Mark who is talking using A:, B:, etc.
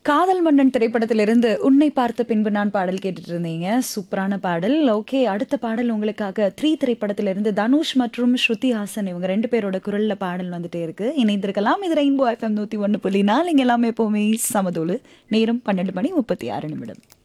A: காதல் மன்னன் திரைப்படத்திலிருந்து உன்னை பார்த்த பின்பு நான் பாடல் கேட்டுட்டு இருந்தீங்க. சூப்பரான பாடல். ஓகே, அடுத்த பாடல் உங்களுக்காக 3 திரைப்படத்திலிருந்து தனுஷ் மற்றும் ஸ்ருதி ஹாசன் இவங்க 2 பேரோட குரல்ல பாடல் வந்துட்டே இருக்கு. இணைந்திருக்கலாம். இது ரெயின்போ எஃப்எம் 101.4. இங்க எல்லாமே எப்பவுமே சமதோலு. நேரம் 12 மணி 36 நிமிடம்.